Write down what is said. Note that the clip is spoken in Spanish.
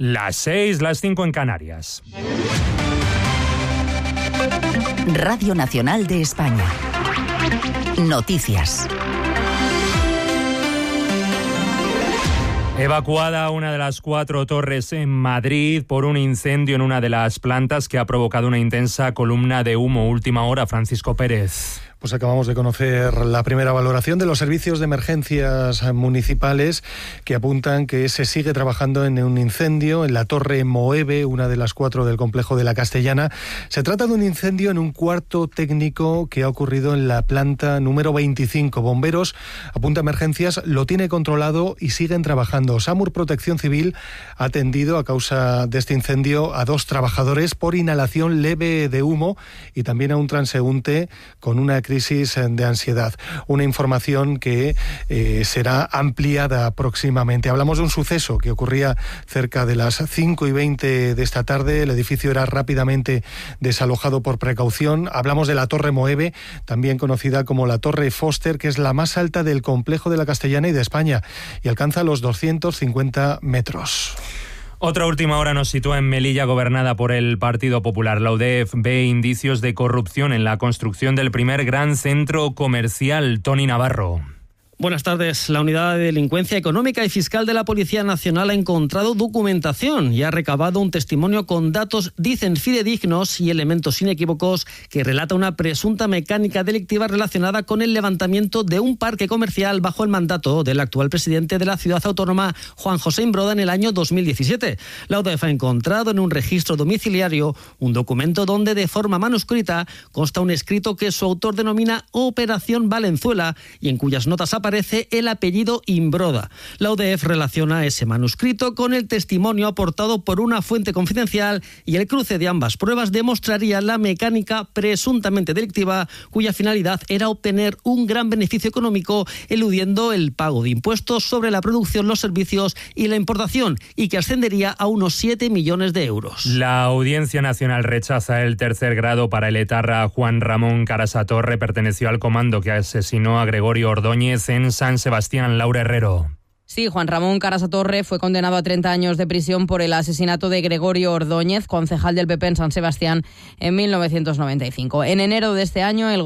Las 6, las 5 en Canarias. Radio Nacional de España. Noticias. Evacuada una de las 4 torres en Madrid por un incendio en una de las plantas que ha provocado una intensa columna de humo. Última hora, Francisco Pérez. Pues acabamos de conocer la primera valoración de los servicios de emergencias municipales que apuntan que se sigue trabajando en un incendio en la Torre Moeve, una de las 4 del complejo de la Castellana. Se trata de un incendio en un cuarto técnico que ha ocurrido en la planta número 25. Bomberos, apunta emergencias, lo tiene controlado y siguen trabajando. SAMUR Protección Civil ha atendido a causa de este incendio a 2 trabajadores por inhalación leve de humo y también a un transeúnte con una crisis de ansiedad. Una información que será ampliada próximamente. Hablamos de un suceso que ocurría cerca de las 5:20 de esta tarde. El edificio era rápidamente desalojado por precaución. Hablamos de la Torre Moeve, también conocida como la Torre Foster, que es la más alta del complejo de la Castellana y de España y alcanza los 250 metros. Otra última hora nos sitúa en Melilla, gobernada por el Partido Popular. La UDEF ve indicios de corrupción en la construcción del primer gran centro comercial. Toni Navarro. Buenas tardes. La Unidad de Delincuencia Económica y Fiscal de la Policía Nacional ha encontrado documentación y ha recabado un testimonio con datos, dicen, fidedignos y elementos inequívocos que relata una presunta mecánica delictiva relacionada con el levantamiento de un parque comercial bajo el mandato del actual presidente de la ciudad autónoma, Juan José Imbroda, en el año 2017. La UDEF ha encontrado en un registro domiciliario un documento donde de forma manuscrita consta un escrito que su autor denomina Operación Valenzuela y en cuyas notas aparece el apellido Imbroda. La UDEF relaciona ese manuscrito con el testimonio aportado por una fuente confidencial y el cruce de ambas pruebas demostraría la mecánica presuntamente delictiva cuya finalidad era obtener un gran beneficio económico eludiendo el pago de impuestos sobre la producción, los servicios y la importación y que ascendería a unos 7 millones de euros. La Audiencia Nacional rechaza el tercer grado para el etarra Juan Ramón Carasatorre. Perteneció al comando que asesinó a Gregorio Ordóñez en San Sebastián. Laura Herrero. Sí, Juan Ramón Carasatorre fue condenado a 30 años de prisión por el asesinato de Gregorio Ordóñez, concejal del PP en San Sebastián, en 1995. En enero de este año, el